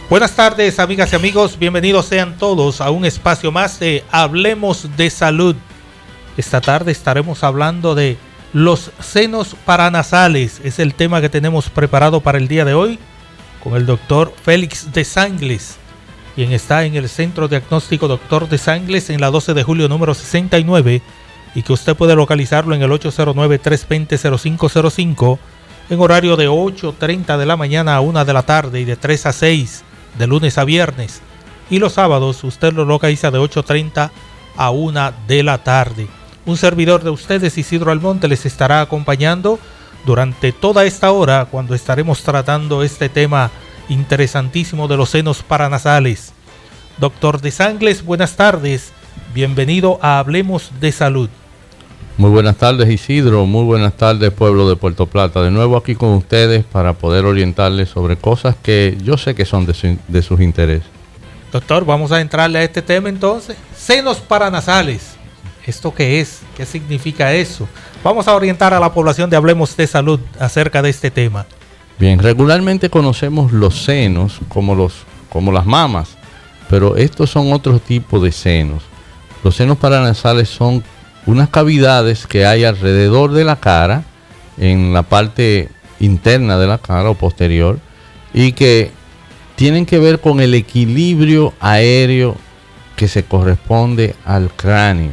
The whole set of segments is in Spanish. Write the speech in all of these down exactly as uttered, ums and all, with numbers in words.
Buenas tardes, amigas y amigos, bienvenidos sean todos a un espacio más de Hablemos de Salud. Esta tarde estaremos hablando de los senos paranasales, es el tema que tenemos preparado para el día de hoy con el doctor Félix de Sangles, quien está en el Centro Diagnóstico Doctor de Sangles en la doce de julio número sesenta y nueve y que usted puede localizarlo en el ocho cero nueve, tres dos cero, cero cinco cero cinco en horario de ocho treinta de la mañana a una de la tarde y de tres a seis de lunes a viernes, y los sábados usted lo localiza de ocho treinta a una de la tarde. Un servidor de ustedes, Isidro Almonte, les estará acompañando durante toda esta hora cuando estaremos tratando este tema interesantísimo de los senos paranasales. Doctor de Sangles, buenas tardes, bienvenido a Hablemos de Salud. Muy buenas tardes, Isidro, muy buenas tardes, pueblo de Puerto Plata. De nuevo aquí con ustedes para poder orientarles sobre cosas que yo sé que son de, su, de sus intereses. Doctor, vamos a entrarle a este tema entonces. Senos paranasales, ¿esto qué es? ¿Qué significa eso? Vamos a orientar a la población de Hablemos de Salud acerca de este tema. Bien, regularmente conocemos los senos como, los, como las mamas, pero estos son otro tipo de senos. Los senos paranasales son unas cavidades que hay alrededor de la cara, en la parte interna de la cara o posterior, y que tienen que ver con el equilibrio aéreo que se corresponde al cráneo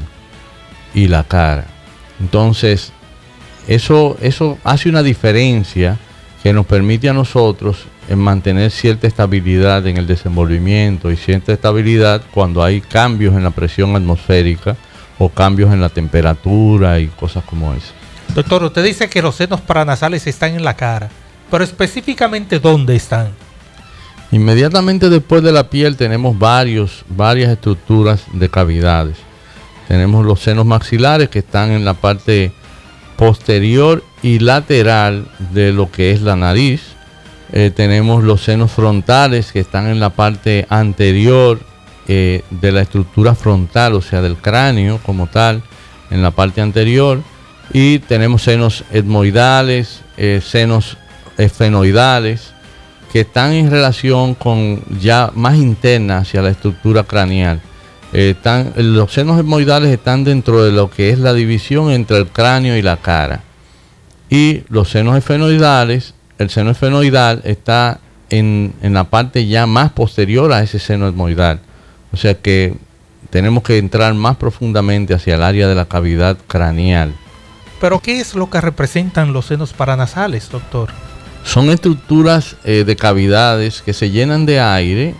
y la cara. Entonces, eso, eso hace una diferencia que nos permite a nosotros en mantener cierta estabilidad en el desenvolvimiento y cierta estabilidad cuando hay cambios en la presión atmosférica o cambios en la temperatura y cosas como eso. Doctor, usted dice que los senos paranasales están en la cara, pero específicamente ¿dónde están? Inmediatamente después de la piel tenemos varios, varias estructuras de cavidades. Tenemos los senos maxilares que están en la parte posterior y lateral de lo que es la nariz. Eh, tenemos los senos frontales que están en la parte anterior eh, de la estructura frontal, o sea del cráneo como tal, en la parte anterior. Y tenemos senos etmoidales, eh, senos esfenoidales, que están en relación con ya más interna hacia la estructura craneal. Eh, están, los senos etmoidales están dentro de lo que es la división entre el cráneo y la cara. Y los senos esfenoidales, el seno esfenoidal está en, en la parte ya más posterior a ese seno etmoidal. O sea que tenemos que entrar más profundamente hacia el área de la cavidad craneal. ¿Pero qué es lo que representan los senos paranasales, doctor? Son estructuras eh, de cavidades que se llenan de aire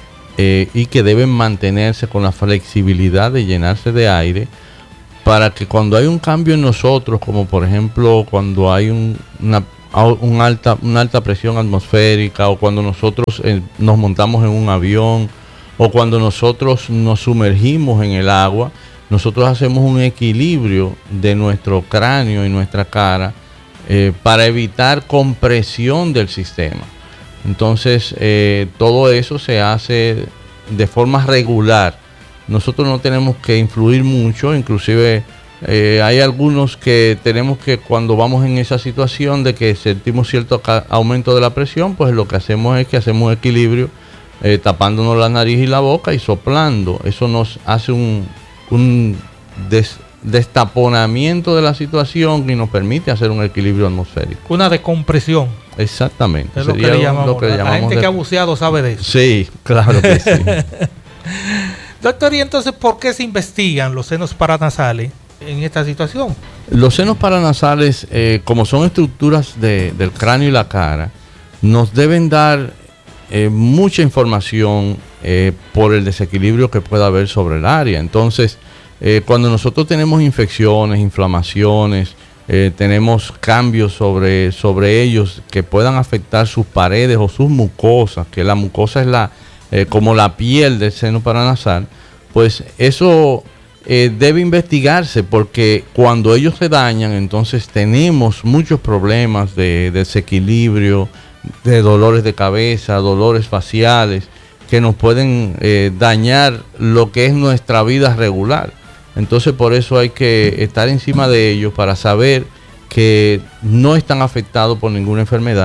eh, y que deben mantenerse con la flexibilidad de llenarse de aire para que cuando hay un cambio en nosotros, como por ejemplo cuando hay un, una, un alta, una alta presión atmosférica, o cuando nosotros eh, nos montamos en un avión, o cuando nosotros nos sumergimos en el agua, nosotros hacemos un equilibrio de nuestro cráneo y nuestra cara eh, para evitar compresión del sistema. Entonces eh, todo eso se hace de forma regular. Nosotros no tenemos que influir mucho, inclusive eh, hay algunos que tenemos que, cuando vamos en esa situación de que sentimos cierto aumento de la presión, pues lo que hacemos es que hacemos equilibrio eh, tapándonos la nariz y la boca y soplando. Eso nos hace un, un des, destaponamiento de la situación y nos permite hacer un equilibrio atmosférico. Una decompresión. Exactamente. Es lo que le llamamos. Lo que le llamamos la gente de... que ha buceado sabe de eso. Sí, claro que sí. Doctor, ¿y entonces por qué se investigan los senos paranasales en esta situación? Los senos paranasales, eh, como son estructuras de, del cráneo y la cara, nos deben dar eh, mucha información eh, por el desequilibrio que pueda haber sobre el área. Entonces, eh, cuando nosotros tenemos infecciones, inflamaciones, eh, tenemos cambios sobre, sobre ellos que puedan afectar sus paredes o sus mucosas, que la mucosa es la... Eh, como la piel del seno paranasal, pues eso eh, debe investigarse, porque cuando ellos se dañan, entonces tenemos muchos problemas de, de desequilibrio, de dolores de cabeza, dolores faciales, que nos pueden eh, dañar lo que es nuestra vida regular. Entonces por eso hay que estar encima de ellos para saber que no están afectados por ninguna enfermedad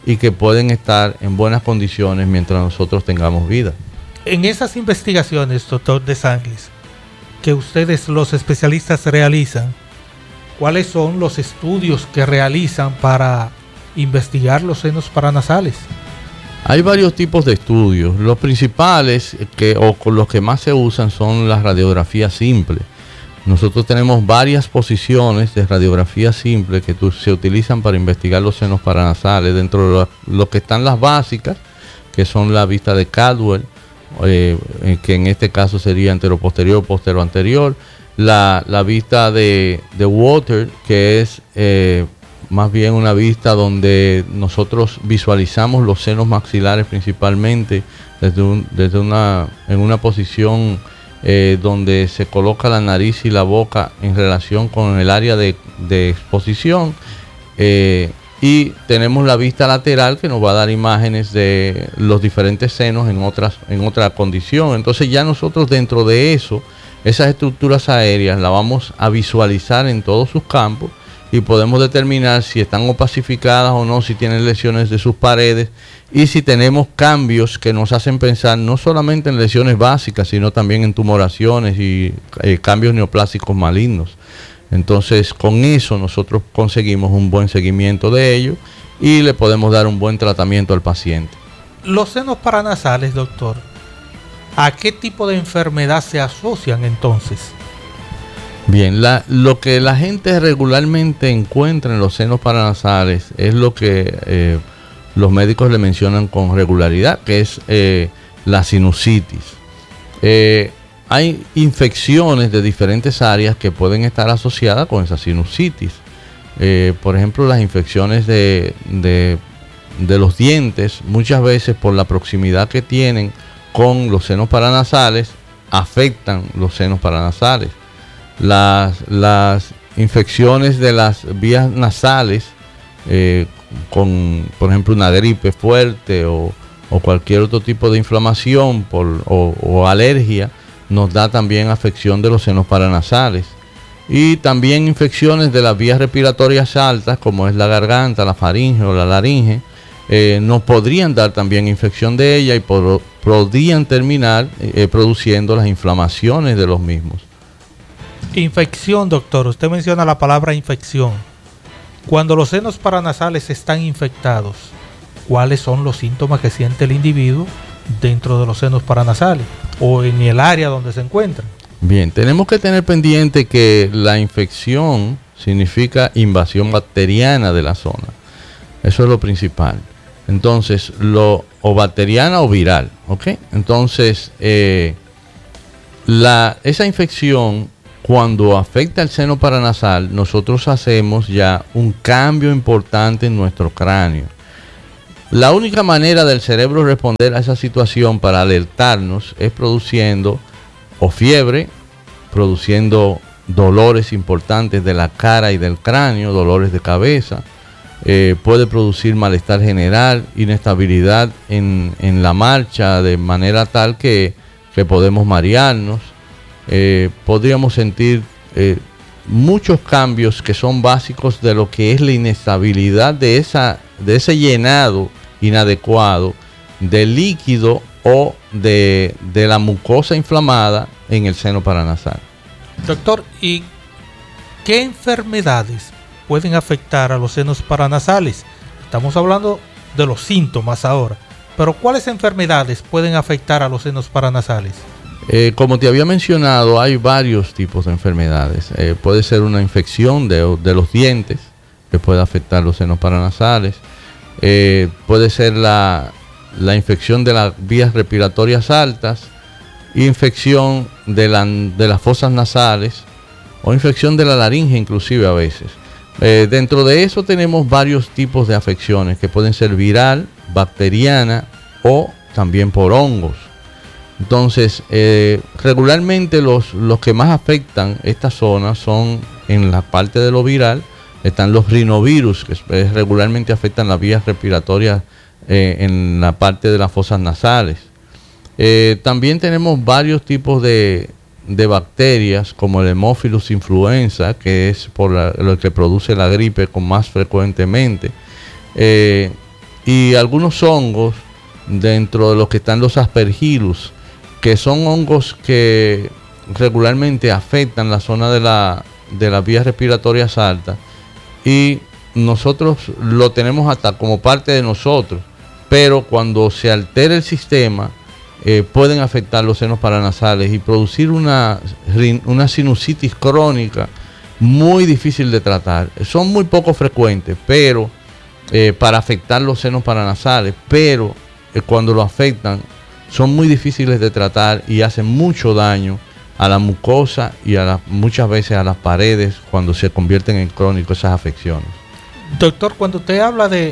y que pueden estar en buenas condiciones mientras nosotros tengamos vida. En esas investigaciones, doctor De Sanglis, que ustedes los especialistas realizan, ¿cuáles son los estudios que realizan para investigar los senos paranasales? Hay varios tipos de estudios. Los principales que, o con los que más se usan son las radiografías simples. Nosotros tenemos varias posiciones de radiografía simple que tu, se utilizan para investigar los senos paranasales. Dentro de lo, lo que están las básicas, que son la vista de Caldwell, eh, que en este caso sería anteroposterior, posteroanterior. La, la vista de, de Water, que es eh, más bien una vista donde nosotros visualizamos los senos maxilares principalmente desde, un, desde una, en una posición eh, donde se coloca la nariz y la boca en relación con el área de, de exposición. Eh, y tenemos la vista lateral que nos va a dar imágenes de los diferentes senos en, otras, en otra condición. Entonces ya nosotros dentro de eso, esas estructuras aéreas las vamos a visualizar en todos sus campos y podemos determinar si están opacificadas o no, si tienen lesiones de sus paredes y si tenemos cambios que nos hacen pensar no solamente en lesiones básicas, sino también en tumoraciones y eh, cambios neoplásicos malignos. Entonces, con eso nosotros conseguimos un buen seguimiento de ello y le podemos dar un buen tratamiento al paciente. Los senos paranasales, doctor, ¿a qué tipo de enfermedad se asocian entonces? Bien, la, lo que la gente regularmente encuentra en los senos paranasales es lo que eh, los médicos le mencionan con regularidad, que es eh, la sinusitis. Eh, hay infecciones de diferentes áreas que pueden estar asociadas con esa sinusitis. Eh, por ejemplo, las infecciones de, de, de los dientes, muchas veces por la proximidad que tienen con los senos paranasales, afectan los senos paranasales. Las, las infecciones de las vías nasales, eh, con por ejemplo una gripe fuerte o, o cualquier otro tipo de inflamación por, o, o alergia, nos da también afección de los senos paranasales. Y también infecciones de las vías respiratorias altas, como es la garganta, la faringe o la laringe, eh, nos podrían dar también infección de ella y por, podrían terminar eh, produciendo las inflamaciones de los mismos. Infección, doctor. Usted menciona la palabra infección. Cuando los senos paranasales están infectados, ¿cuáles son los síntomas que siente el individuo dentro de los senos paranasales o en el área donde se encuentran? Bien, tenemos que tener pendiente que la infección significa invasión bacteriana de la zona. Eso es lo principal. Entonces, lo o bacteriana o viral, ¿ok? Entonces, eh, la, esa infección, cuando afecta el seno paranasal, nosotros hacemos ya un cambio importante en nuestro cráneo. La única manera del cerebro responder a esa situación para alertarnos es produciendo o fiebre, produciendo dolores importantes de la cara y del cráneo, dolores de cabeza, eh, puede producir malestar general, inestabilidad en, en la marcha de manera tal que, que podemos marearnos. Eh, podríamos sentir eh, muchos cambios que son básicos de lo que es la inestabilidad de, esa, de ese llenado inadecuado de líquido o de, de la mucosa inflamada en el seno paranasal. Doctor, ¿y qué enfermedades pueden afectar a los senos paranasales? Estamos hablando de los síntomas ahora, pero ¿cuáles enfermedades pueden afectar a los senos paranasales? Eh, como te había mencionado, hay varios tipos de enfermedades. Eh, puede ser una infección de, de los dientes que puede afectar los senos paranasales. Eh, puede ser la, la infección de las vías respiratorias altas, infección de, la, de las fosas nasales o infección de la laringe inclusive a veces. Eh, dentro de eso tenemos varios tipos de afecciones que pueden ser viral, bacteriana o también por hongos. Entonces, eh, regularmente los, los que más afectan esta zona son en la parte de lo viral, están los rinovirus, que eh, regularmente afectan las vías respiratorias eh, en la parte de las fosas nasales. Eh, también tenemos varios tipos de, de bacterias, como el Haemophilus influenza, que es por la, lo que produce la gripe con más frecuentemente. Eh, y algunos hongos dentro de los que están los aspergillus, que son hongos que regularmente afectan la zona de la de las vías respiratorias altas, y nosotros lo tenemos hasta como parte de nosotros, pero cuando se altera el sistema eh, pueden afectar los senos paranasales y producir una, una sinusitis crónica muy difícil de tratar. Son muy poco frecuentes, pero eh, para afectar los senos paranasales, pero eh, cuando lo afectan son muy difíciles de tratar y hacen mucho daño a la mucosa y a la, muchas veces a las paredes cuando se convierten en crónicos esas afecciones. Doctor, cuando usted habla de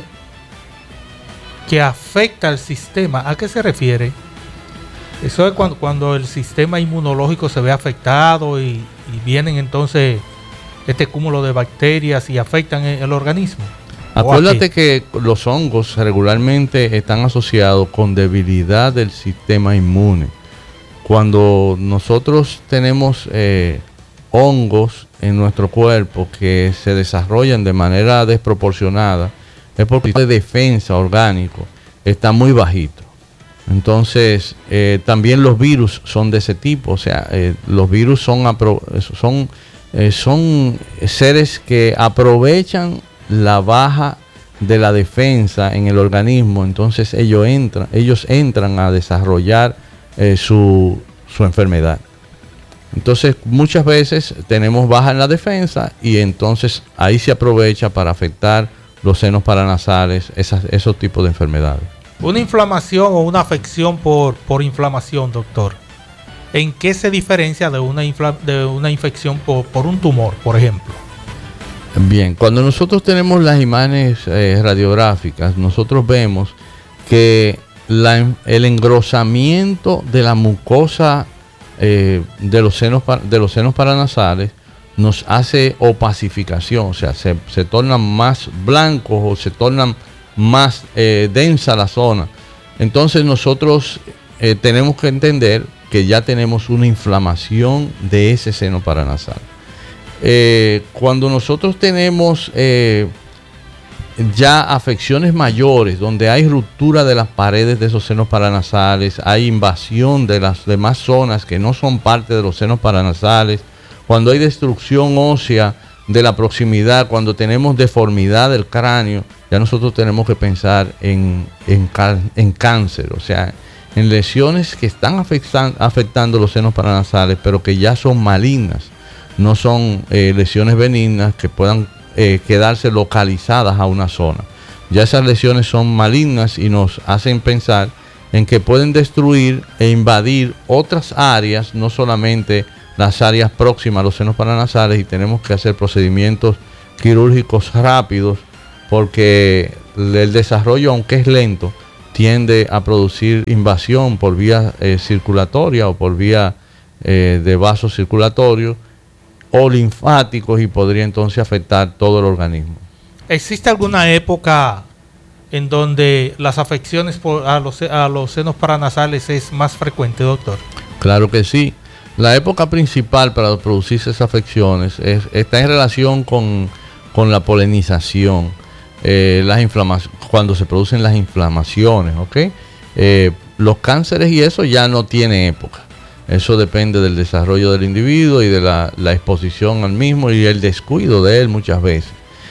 que afecta al sistema, ¿a qué se refiere? Eso es cuando, cuando el sistema inmunológico se ve afectado y, y vienen entonces este cúmulo de bacterias y afectan el, el organismo. Acuérdate que los hongos regularmente están asociados con debilidad del sistema inmune. Cuando nosotros tenemos eh, hongos en nuestro cuerpo que se desarrollan de manera desproporcionada, es porque el defensa orgánico está muy bajito. Entonces, eh, también los virus son de ese tipo. O sea, eh, los virus son, son, eh, son seres que aprovechan la baja de la defensa en el organismo. Entonces ellos entran, ellos entran a desarrollar Eh, su, su enfermedad. Entonces muchas veces tenemos baja en la defensa y entonces ahí se aprovecha para afectar los senos paranasales, esas, esos tipos de enfermedades. Una inflamación o una afección por, por inflamación, doctor, ¿en qué se diferencia de una, infla, de una infección por, por un tumor, por ejemplo? Bien, cuando nosotros tenemos las imágenes eh, radiográficas, nosotros vemos que La, el engrosamiento de la mucosa eh, de, los senos, de los senos paranasales nos hace opacificación, o sea, se, se tornan más blancos o se tornan más eh, densa la zona. Entonces nosotros eh, tenemos que entender que ya tenemos una inflamación de ese seno paranasal. Eh, cuando nosotros tenemos eh, ya afecciones mayores, donde hay ruptura de las paredes de esos senos paranasales, hay invasión de las demás zonas que no son parte de los senos paranasales, cuando hay destrucción ósea de la proximidad, cuando tenemos deformidad del cráneo, ya nosotros tenemos que pensar en, en, en cáncer, o sea, en lesiones que están afectan, afectando los senos paranasales, pero que ya son malignas, no son eh, lesiones benignas que puedan Eh, quedarse localizadas a una zona. Ya esas lesiones son malignas y nos hacen pensar en que pueden destruir e invadir otras áreas, no solamente las áreas próximas a los senos paranasales, y tenemos que hacer procedimientos quirúrgicos rápidos porque el desarrollo, aunque es lento, tiende a producir invasión por vía eh, circulatoria o por vía eh, de vasos circulatorios o linfáticos, y podría entonces afectar todo el organismo. ¿Existe alguna época en donde las afecciones por, a, los, a los senos paranasales es más frecuente, doctor? Claro que sí. La época principal para producirse esas afecciones es, está en relación con, con la polinización, eh, las inflamaciones, cuando se producen las inflamaciones, ¿ok? Eh, los cánceres y eso ya no tiene época. Eso depende del desarrollo del individuo y de la, la exposición al mismo y el descuido de él muchas veces.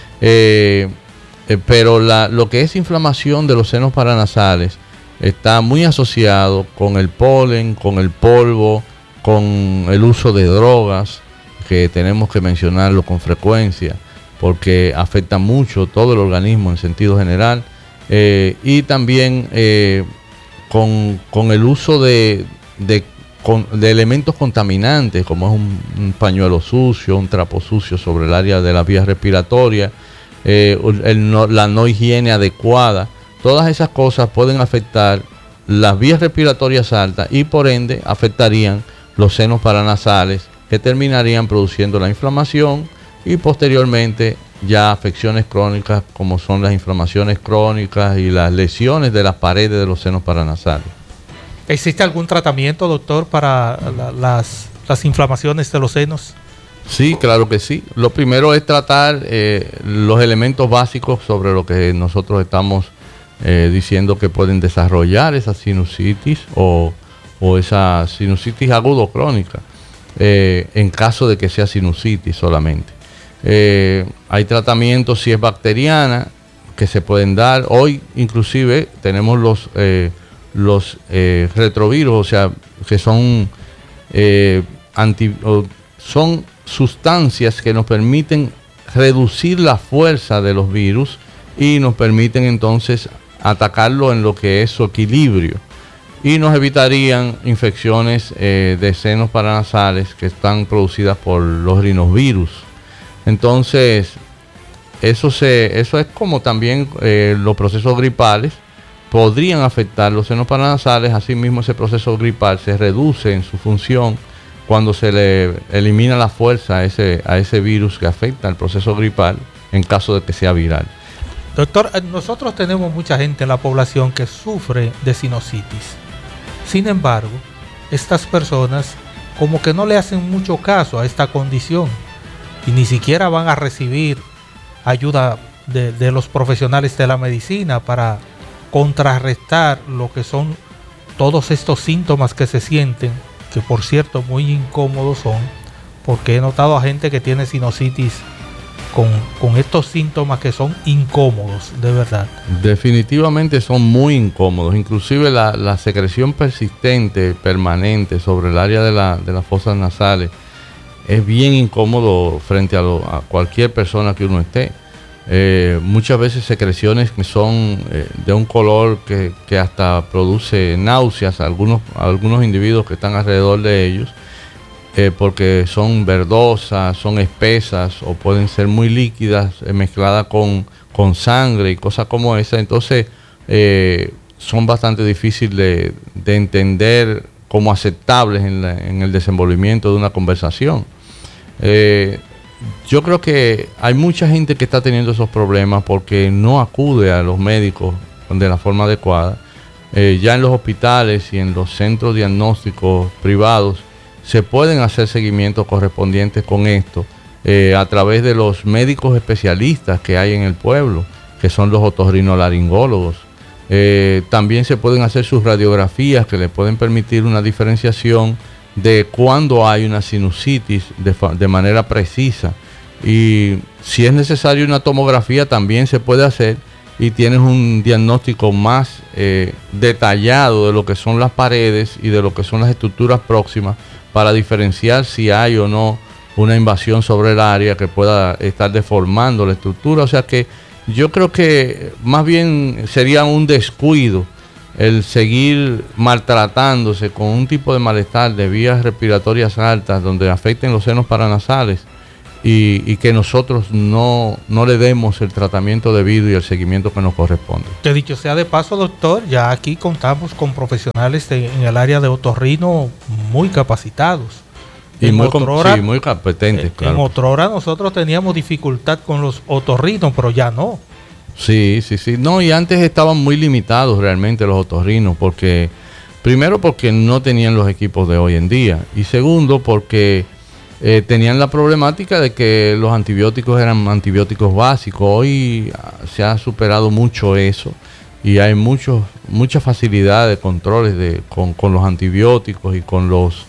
Eh, eh, pero la, lo que es inflamación de los senos paranasales está muy asociado con el polen, con el polvo, con el uso de drogas, que tenemos que mencionarlo con frecuencia porque afecta mucho todo el organismo en sentido general, eh, y también eh, con, con el uso de, de Con, de elementos contaminantes, como es un, un pañuelo sucio, un trapo sucio sobre el área de las vías respiratorias, eh, el no, la no higiene adecuada. Todas esas cosas pueden afectar las vías respiratorias altas y por ende afectarían los senos paranasales, que terminarían produciendo la inflamación y posteriormente ya afecciones crónicas como son las inflamaciones crónicas y las lesiones de las paredes de los senos paranasales. ¿Existe algún tratamiento, doctor, para la, las, las inflamaciones de los senos? Sí, claro que sí. Lo primero es tratar eh, los elementos básicos sobre lo que nosotros estamos eh, diciendo que pueden desarrollar esa sinusitis o, o esa sinusitis agudo crónica, eh, en caso de que sea sinusitis solamente. Eh, hay tratamientos si es bacteriana que se pueden dar. Hoy inclusive tenemos los, eh, los eh, retrovirus, o sea, que son, eh, anti, o son sustancias que nos permiten reducir la fuerza de los virus y nos permiten entonces atacarlo en lo que es su equilibrio, y nos evitarían infecciones eh, de senos paranasales que están producidas por los rinovirus. Entonces eso, se, eso es como también eh, los procesos gripales podrían afectar los senos paranasales. Asimismo, ese proceso gripal se reduce en su función cuando se le elimina la fuerza a ese, a ese virus que afecta al proceso gripal en caso de que sea viral. Doctor, nosotros tenemos mucha gente en la población que sufre de sinusitis. Sin embargo, estas personas como que no le hacen mucho caso a esta condición y ni siquiera van a recibir ayuda de, de los profesionales de la medicina para contrarrestar lo que son todos estos síntomas que se sienten, que por cierto muy incómodos son, porque he notado a gente que tiene sinusitis con, con estos síntomas que son incómodos, de verdad. Definitivamente son muy incómodos, inclusive la, la secreción persistente, permanente sobre el área de, la, de las fosas nasales es bien incómodo frente a, lo, a cualquier persona que uno esté. Eh, muchas veces secreciones que son eh, de un color que, que hasta produce náuseas a algunos, a algunos individuos que están alrededor de ellos, eh, porque son verdosas, son espesas o pueden ser muy líquidas, eh, mezcladas con, con sangre y cosas como esa. Entonces eh, son bastante difíciles de, de entender como aceptables en, la, en el desenvolvimiento de una conversación. Eh, Yo creo que hay mucha gente que está teniendo esos problemas porque no acude a los médicos de la forma adecuada. Eh, ya en los hospitales y en los centros diagnósticos privados se pueden hacer seguimientos correspondientes con esto eh, a través de los médicos especialistas que hay en el pueblo, que son los otorrinolaringólogos. Eh, también se pueden hacer sus radiografías que le pueden permitir una diferenciación de cuándo hay una sinusitis de, de manera precisa, y si es necesario una tomografía también se puede hacer y tienes un diagnóstico más eh, detallado de lo que son las paredes y de lo que son las estructuras próximas para diferenciar si hay o no una invasión sobre el área que pueda estar deformando la estructura. O sea que yo creo que más bien sería un descuido el seguir maltratándose con un tipo de malestar de vías respiratorias altas donde afecten los senos paranasales y, y que nosotros no, no le demos el tratamiento debido y el seguimiento que nos corresponde. Que dicho sea de paso, doctor, ya aquí contamos con profesionales de, en el área de otorrino muy capacitados. Y muy, otrora, sí, muy competentes, en, claro. En otrora nosotros teníamos dificultad con los otorrinos, pero ya no. Sí, sí, sí. No, y antes estaban muy limitados realmente los otorrinos, porque primero porque no tenían los equipos de hoy en día, y segundo porque eh, tenían la problemática de que los antibióticos eran antibióticos básicos. Hoy se ha superado mucho eso y hay muchos, mucha facilidad de controles de, con, con los antibióticos y con los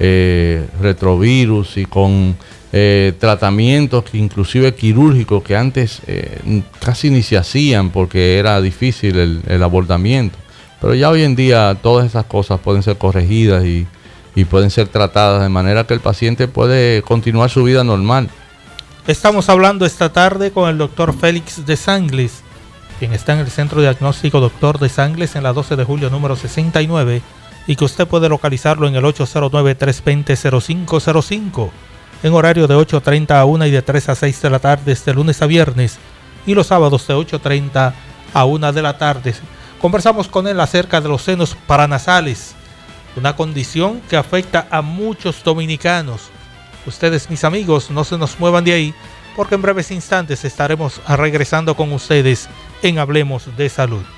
eh, retrovirus y con Eh, tratamientos que inclusive quirúrgicos que antes eh, casi ni se hacían porque era difícil el, el abordamiento, pero ya hoy en día todas esas cosas pueden ser corregidas y, y pueden ser tratadas de manera que el paciente puede continuar su vida normal. Estamos hablando esta tarde con el doctor Félix de Sangles, quien está en el Centro Diagnóstico Doctor de Sangles en la doce de julio número sesenta y nueve, y que usted puede localizarlo en el ocho cero nueve, tres dos cero, cero cinco cero cinco en horario de ocho treinta a una y de tres a seis de la tarde de lunes a viernes, y los sábados de ocho treinta a una de la tarde. Conversamos con él acerca de los senos paranasales, una condición que afecta a muchos dominicanos. Ustedes, mis amigos, no se nos muevan de ahí, porque en breves instantes estaremos regresando con ustedes en Hablemos de Salud.